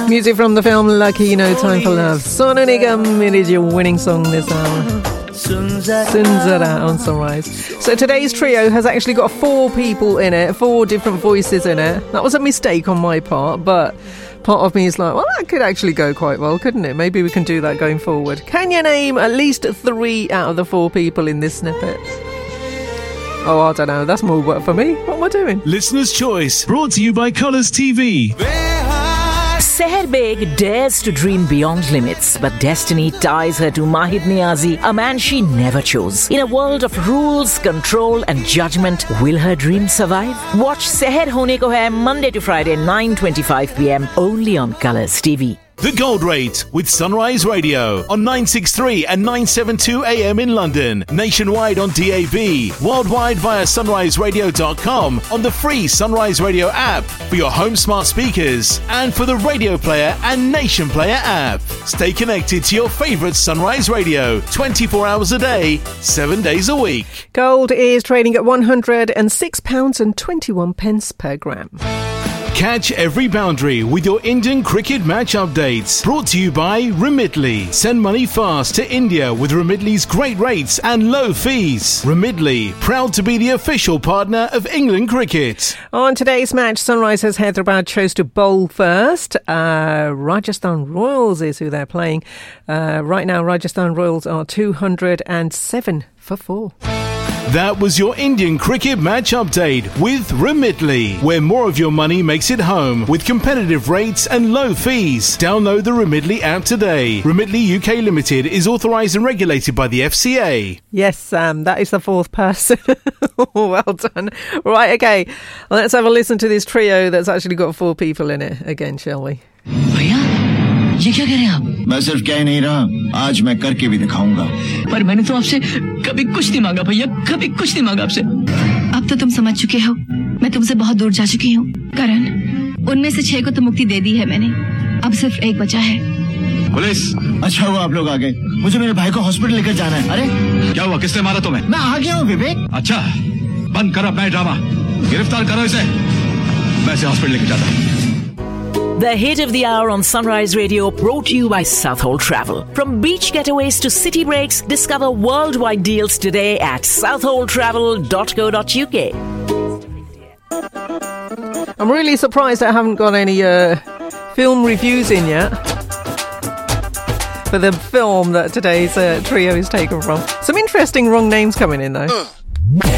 Music from the film Lucky, No Time for Love. Sonu Nigam, it is your winning song this hour. Sunzara on Sunrise. So today's trio has actually got 4 people in it, 4 different voices in it. That was a mistake on my part, but part of me is like, well, that could actually go quite well, couldn't it? Maybe we can do that going forward. Can you name at least 3 out of the 4 people in this snippet? Oh, I don't know. That's more work for me. What am I doing? Listener's Choice, brought to you by Colours TV. Seher Beg dares to dream beyond limits, but destiny ties her to Mahid Niazi, a man she never chose. In a world of rules, control and judgment, will her dream survive? Watch Seher Hone Ko Hai Monday to Friday, 9:25 p.m. only on Colours TV. The Gold Rate with Sunrise Radio on 963 and 972 AM in London, nationwide on DAB, worldwide via sunriseradio.com, on the free Sunrise Radio app for your home smart speakers and for the Radio Player and Nation Player app. Stay connected to your favourite Sunrise Radio 24 hours a day, 7 days a week. Gold is trading at £106.21 per gram. Catch every boundary with your Indian cricket match updates. Brought to you by Remitly. Send money fast to India with Remitly's great rates and low fees. Remitly, proud to be the official partner of England cricket. On today's match, Sunrisers Hyderabad chose to bowl first. Rajasthan Royals is who they're playing. Right now, Rajasthan Royals are 207 for 4. That was your Indian cricket match update with Remitly, where more of your money makes it home with competitive rates and low fees. Download the Remitly app today. Remitly UK Limited is authorised and regulated by the FCA. Yes, Sam, that is the 4th person. Well done. Right, okay. Let's have a listen to this trio that's actually got 4 people in it again, shall we? ये क्या कह रहे हैं आप? मैं सिर्फ कह नहीं रहा, आज मैं करके भी दिखाऊंगा। पर मैंने तो आपसे कभी कुछ नहीं मांगा भैया, कभी कुछ नहीं मांगा आपसे। अब तो तुम समझ चुके हो, मैं तुमसे बहुत दूर जा चुकी हूँ। करण, उनमें से 6 को तो मुक्ति दे दी है मैंने, अब सिर्फ 1 बचा है। पुलिस, अच्छा हुआ आप लोग आ गए। मुझे मेरे भाई को हॉस्पिटल लेकर जाना है। अरे क्या हुआ, किसने मारा तुम्हें? मैं आ गया हूँ विवेक। अच्छा, बंद कर अपना ड्रामा, गिरफ्तार करो इसे। मैं इसे हॉस्पिटल लेकर जाता हूँ। The hit of the hour on Sunrise Radio, brought to you by Southall Travel. From beach getaways to city breaks, discover worldwide deals today at southalltravel.co.uk. I'm really surprised I haven't got any film reviews in yet for the film that today's trio is taken from. Some interesting wrong names coming in though.